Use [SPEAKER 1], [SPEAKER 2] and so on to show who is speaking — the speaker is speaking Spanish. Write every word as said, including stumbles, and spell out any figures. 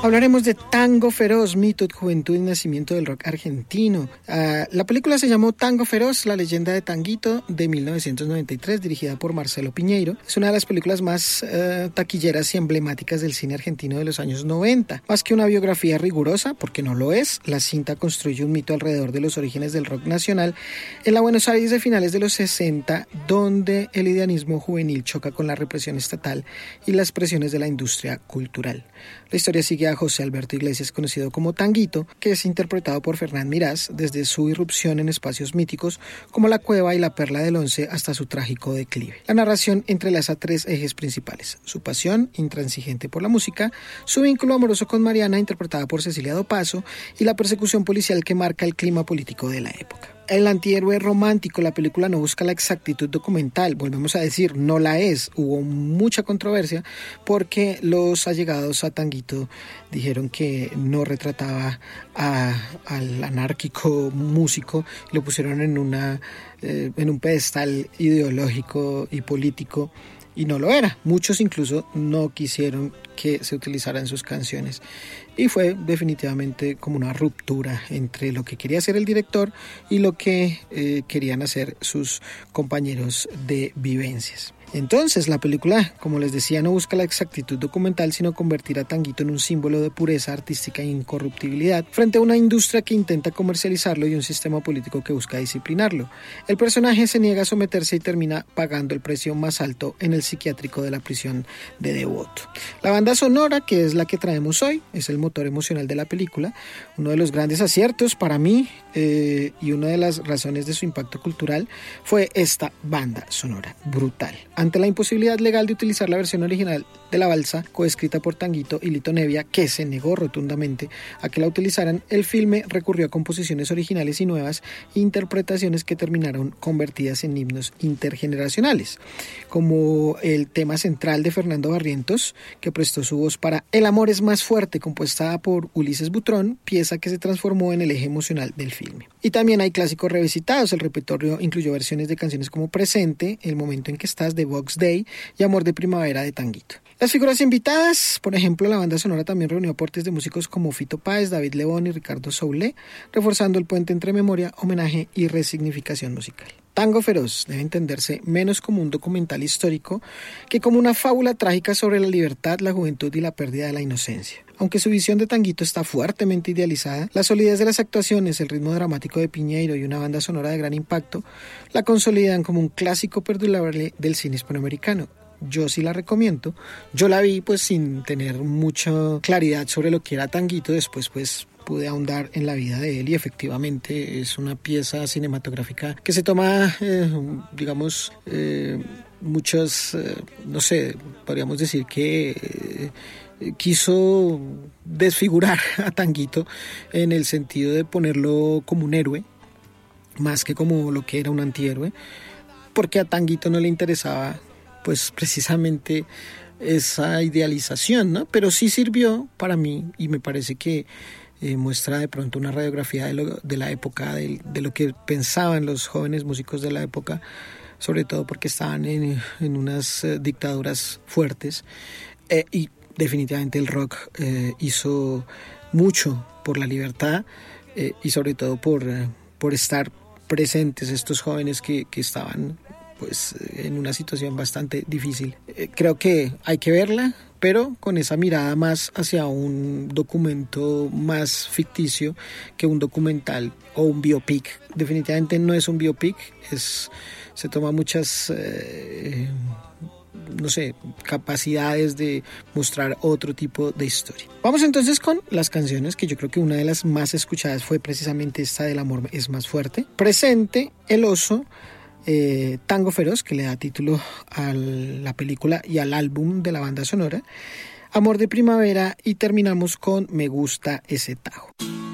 [SPEAKER 1] Hablaremos de Tango Feroz, mito, juventud y nacimiento del rock argentino. Uh, la película se llamó Tango Feroz, la leyenda de Tanguito, de mil novecientos noventa y tres, dirigida por Marcelo Piñeiro. Es una de las películas más uh, taquilleras y emblemáticas del cine argentino de los años noventa. Más que una biografía rigurosa, porque no lo es, la cinta construye un mito alrededor de los orígenes del rock nacional en la Buenos Aires de finales de los sesenta, donde el idealismo juvenil choca con la represión estatal y las presiones de la industria cultural. La historia sigue a José Alberto Iglesias, conocido como Tanguito, que es interpretado por Fernán Mirás desde su irrupción en espacios míticos como La Cueva y La Perla del Once hasta su trágico declive. La narración entrelaza tres ejes principales: su pasión intransigente por la música, su vínculo amoroso con Mariana, interpretada por Cecilia Dopazo, y la persecución policial que marca el clima político de la época. El antihéroe romántico, la película no busca la exactitud documental, volvemos a decir, no la es. Hubo mucha controversia porque los allegados a Tanguito dijeron que no retrataba a, al anárquico músico y lo pusieron en, una, eh, en un pedestal ideológico y político, y no lo era. Muchos incluso no quisieron que se utilizaran sus canciones, y fue definitivamente como una ruptura entre lo que quería hacer el director y lo que eh, querían hacer sus compañeros de vivencias. Entonces la película, como les decía, no busca la exactitud documental, sino convertir a Tanguito en un símbolo de pureza artística e incorruptibilidad frente a una industria que intenta comercializarlo y un sistema político que busca disciplinarlo. El personaje se niega a someterse y termina pagando el precio más alto en el psiquiátrico de la prisión de Devoto. La banda sonora, que es la que traemos hoy, es el motor emocional de la película, uno de los grandes aciertos para mí eh, y una de las razones de su impacto cultural fue esta banda sonora brutal. Ante la imposibilidad legal de utilizar la versión original de la balsa, coescrita por Tanguito y Lito Nevia, que se negó rotundamente a que la utilizaran, el filme recurrió a composiciones originales y nuevas, interpretaciones que terminaron convertidas en himnos intergeneracionales, como el tema central de Fernando Barrientos, que prestó su voz para El amor es más fuerte, compuesta por Ulises Butrón, pieza que se transformó en el eje emocional del filme. Y también hay clásicos revisitados. El repertorio incluyó versiones de canciones como Presente, El momento en que estás, de Box Day, y Amor de primavera, de Tanguito. Las figuras invitadas, por ejemplo, la banda sonora también reunió aportes de músicos como Fito Páez, David Lebón y Ricardo Soule, reforzando el puente entre memoria, homenaje y resignificación musical. Tango Feroz debe entenderse menos como un documental histórico que como una fábula trágica sobre la libertad, la juventud y la pérdida de la inocencia. Aunque su visión de Tanguito está fuertemente idealizada, la solidez de las actuaciones, el ritmo dramático de Piñeiro y una banda sonora de gran impacto la consolidan como un clásico perdurable del cine hispanoamericano. Yo sí la recomiendo. Yo la vi pues sin tener mucha claridad sobre lo que era Tanguito. Después pues pude ahondar en la vida de él y efectivamente es una pieza cinematográfica que se toma, eh, digamos, eh, muchas, eh, no sé, podríamos decir que eh, quiso desfigurar a Tanguito en el sentido de ponerlo como un héroe, más que como lo que era un antihéroe, porque a Tanguito no le interesaba pues precisamente esa idealización, ¿no? Pero sí sirvió para mí y me parece que eh, muestra de pronto una radiografía de, lo, de la época, de, de lo que pensaban los jóvenes músicos de la época, sobre todo porque estaban en, en unas eh, dictaduras fuertes, eh, y definitivamente el rock eh, hizo mucho por la libertad eh, y sobre todo por, eh, por estar presentes estos jóvenes que, que estaban pues en una situación bastante difícil. Eh, creo que hay que verla, pero con esa mirada más hacia un documento más ficticio que un documental o un biopic. Definitivamente no es un biopic, es, se toma muchas, eh, no sé, capacidades de mostrar otro tipo de historia. Vamos entonces con las canciones, que yo creo que una de las más escuchadas fue precisamente esta del amor es más fuerte. Presente, El oso, Eh, Tango Feroz, que le da título a la película y al álbum de la banda sonora, Amor de primavera, y terminamos con Me gusta ese tajo.